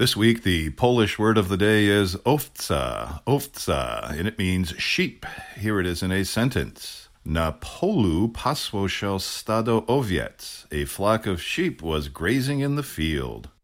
This week, the Polish word of the day is owca, and it means sheep. Here it is in a sentence. Na polu pasło się stado owiec. A flock of sheep was grazing in the field.